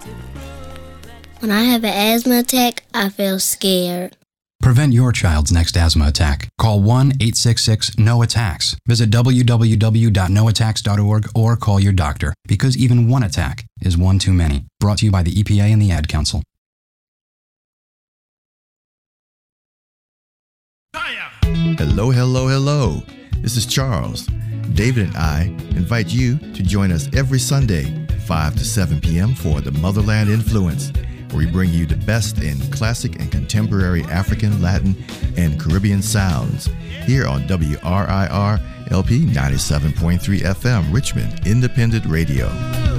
When I have an asthma attack, I feel scared. Prevent your child's next asthma attack. Call 1-866-NO-ATTACKS. Visit www.noattacks.org or call your doctor, because even one attack is one too many. Brought to you by the EPA and the Ad Council. Hello, hello, hello. This is Charles. David and I invite you to join us every Sunday, 5 to 7 p.m. for the Motherland Influence, where we bring you the best in classic and contemporary African, Latin, and Caribbean sounds here on WRIR LP 97.3 FM, Richmond Independent Radio.